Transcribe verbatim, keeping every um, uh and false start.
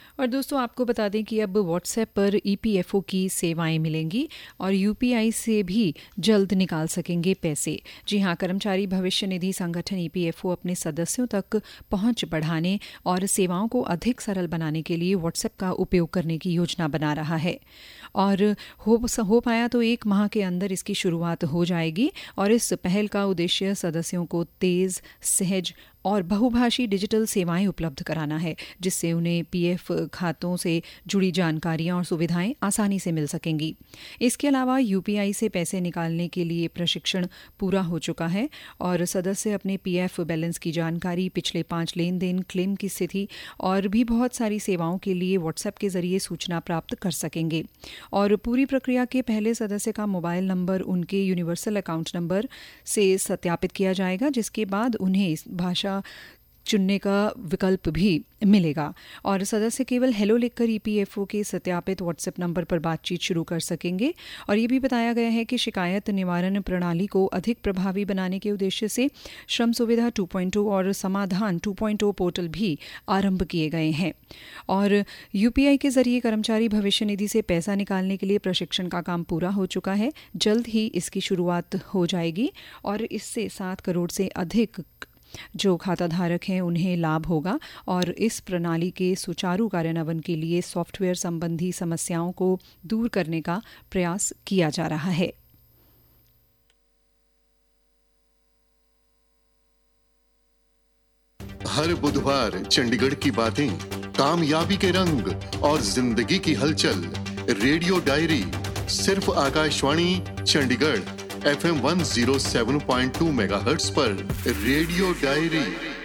और दोस्तों आपको बता दें कि अब व्हाट्सएप पर ईपीएफओ की सेवाएं मिलेंगी और यूपीआई से भी जल्द निकाल सकेंगे पैसे। जी हाँ, कर्मचारी भविष्य निधि संगठन ईपीएफओ अपने सदस्यों तक पहुंच बढ़ाने और सेवाओं को अधिक सरल बनाने के लिए व्हाट्सएप का उपयोग करने की योजना बना रहा है और हो हो पाया तो एक माह के अंदर इसकी शुरुआत हो जाएगी। और इस पहल का उद्देश्य सदस्यों को तेज़, सहज और बहुभाषी डिजिटल सेवाएं उपलब्ध कराना है, जिससे उन्हें पीएफ खातों से जुड़ी जानकारियां और सुविधाएं आसानी से मिल सकेंगी। इसके अलावा यूपीआई से पैसे निकालने के लिए प्रशिक्षण पूरा हो चुका है और सदस्य अपने पीएफ बैलेंस की जानकारी, पिछले पांच लेन देन, क्लेम की स्थिति और भी बहुत सारी सेवाओं के लिए व्हाट्सएप के जरिए सूचना प्राप्त कर सकेंगे। और पूरी प्रक्रिया के पहले सदस्य का मोबाइल नंबर उनके यूनिवर्सल अकाउंट नंबर से सत्यापित किया जाएगा, जिसके बाद उन्हें भाषा चुनने का विकल्प भी मिलेगा और सदस्य केवल हेलो लिखकर ईपीएफओ के सत्यापित व्हाट्सएप नंबर पर बातचीत शुरू कर सकेंगे। और ये भी बताया गया है कि शिकायत निवारण प्रणाली को अधिक प्रभावी बनाने के उद्देश्य से श्रम सुविधा टू पॉइंट ओ और समाधान टू पॉइंट ओ पोर्टल भी आरंभ किए गए हैं। और यूपीआई के जरिए कर्मचारी भविष्य निधि से पैसा निकालने के लिए प्रशिक्षण का काम पूरा हो चुका है। जल्द ही इसकी शुरुआत हो जाएगी और इससे सात करोड़ से अधिक जो खाता धारक हैं उन्हें लाभ होगा और इस प्रणाली के सुचारू कार्यान्वयन के लिए सॉफ्टवेयर संबंधी समस्याओं को दूर करने का प्रयास किया जा रहा है। हर बुधवार चंडीगढ़ की बातें, कामयाबी के रंग और जिंदगी की हलचल। रेडियो डायरी सिर्फ Akashvani Chandigarh F M one zero seven point two megahertz पर। Radio diary.